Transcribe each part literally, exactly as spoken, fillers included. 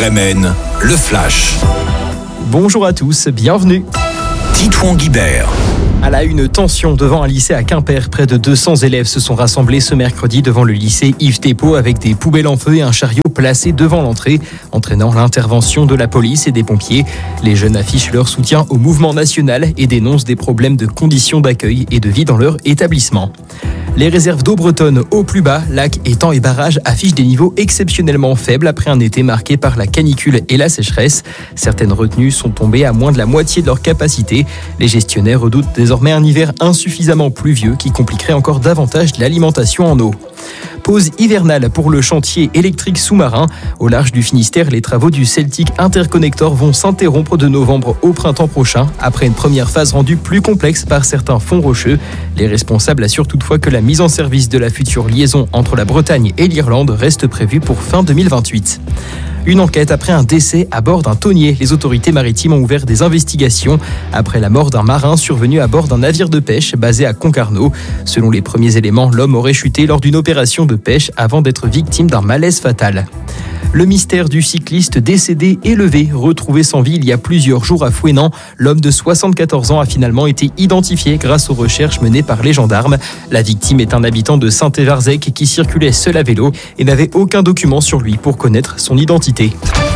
R M N, le Flash. Bonjour à tous, bienvenue. Titouan Guibert. À la une, tension devant un lycée à Quimper. Près de deux cents élèves se sont rassemblés ce mercredi devant le lycée Yves Thépaut avec des poubelles en feu et un chariot placé devant l'entrée, entraînant l'intervention de la police et des pompiers. Les jeunes affichent leur soutien au mouvement national et dénoncent des problèmes de conditions d'accueil et de vie dans leur établissement. Les réserves d'eau bretonne au plus bas, lacs, étangs et barrages affichent des niveaux exceptionnellement faibles après un été marqué par la canicule et la sécheresse. Certaines retenues sont tombées à moins de la moitié de leur capacité. Les gestionnaires redoutent désormais un hiver insuffisamment pluvieux qui compliquerait encore davantage l'alimentation en eau. Pause hivernale pour le chantier électrique sous-marin. Au large du Finistère, les travaux du Celtic Interconnector vont s'interrompre de novembre au printemps prochain, après une première phase rendue plus complexe par certains fonds rocheux. Les responsables assurent toutefois que la mise en service de la future liaison entre la Bretagne et l'Irlande reste prévue pour fin deux mille vingt-huit. Une enquête après un décès à bord d'un tonnier. Les autorités maritimes ont ouvert des investigations après la mort d'un marin survenu à bord d'un navire de pêche basé à Concarneau. Selon les premiers éléments, l'homme aurait chuté lors d'une opération de pêche avant d'être victime d'un malaise fatal. Le mystère du cycliste décédé et levé, retrouvé sans vie il y a plusieurs jours à Fouesnant. L'homme de soixante-quatorze ans a finalement été identifié grâce aux recherches menées par les gendarmes. La victime est un habitant de Saint-Évarzec qui circulait seul à vélo et n'avait aucun document sur lui pour connaître son identité.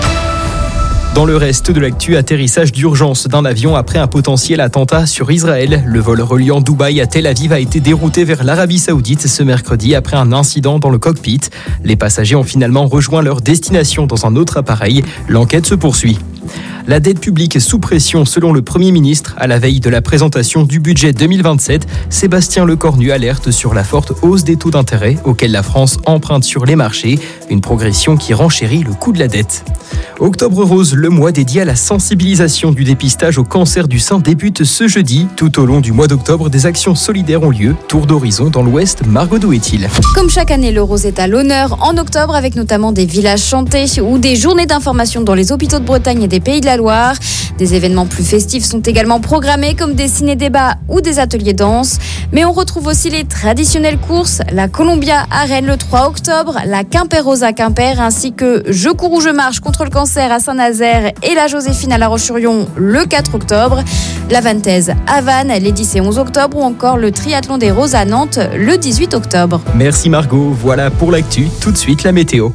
Dans le reste de l'actu, atterrissage d'urgence d'un avion après un potentiel attentat sur Israël. Le vol reliant Dubaï à Tel Aviv a été dérouté vers l'Arabie Saoudite ce mercredi après un incident dans le cockpit. Les passagers ont finalement rejoint leur destination dans un autre appareil. L'enquête se poursuit. La dette publique sous pression selon le Premier ministre. À la veille de la présentation du budget deux mille vingt-sept, Sébastien Lecornu alerte sur la forte hausse des taux d'intérêt auxquels la France emprunte sur les marchés. Une progression qui renchérit le coût de la dette. Octobre Rose, le mois dédié à la sensibilisation du dépistage au cancer du sein débute ce jeudi. Tout au long du mois d'octobre, des actions solidaires ont lieu. Tour d'horizon dans l'Ouest, Margot, d'où est-il ? Comme chaque année, le rose est à l'honneur en octobre avec notamment des villages chantés ou des journées d'information dans les hôpitaux de Bretagne et des Pays de la Loire. Des événements plus festifs sont également programmés comme des ciné-débats ou des ateliers danse. Mais on retrouve aussi les traditionnelles courses, la Columbia à Rennes le trois octobre, la Quimper Rose à Quimper ainsi que Je cours ou je marche contre le cancer à Saint-Nazaire et la Joséphine à La Roche-sur-Yon le quatre octobre, la Vantaise à Vannes les dix et onze octobre ou encore le triathlon des Roses à Nantes le dix-huit octobre. Merci Margot, voilà pour l'actu, tout de suite la météo.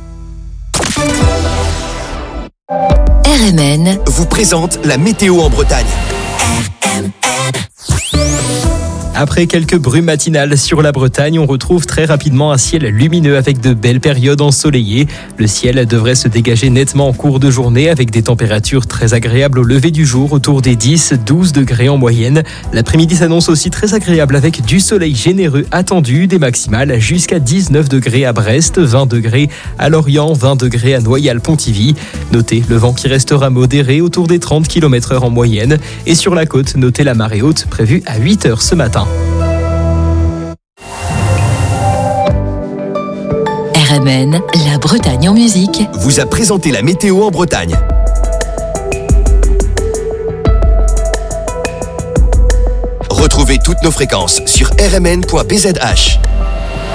R M N vous présente la météo en Bretagne. Après quelques brumes matinales sur la Bretagne, on retrouve très rapidement un ciel lumineux avec de belles périodes ensoleillées. Le ciel devrait se dégager nettement en cours de journée avec des températures très agréables au lever du jour, autour des dix à douze degrés en moyenne. L'après-midi s'annonce aussi très agréable avec du soleil généreux attendu, des maximales jusqu'à dix-neuf degrés à Brest, vingt degrés à Lorient, vingt degrés à Noyal-Pontivy. Notez le vent qui restera modéré autour des trente kilomètres heure en moyenne. Et sur la côte, notez la marée haute prévue à huit heures ce matin. R M N, la Bretagne en musique, vous a présenté la météo en Bretagne. Retrouvez toutes nos fréquences sur r m n point b z h.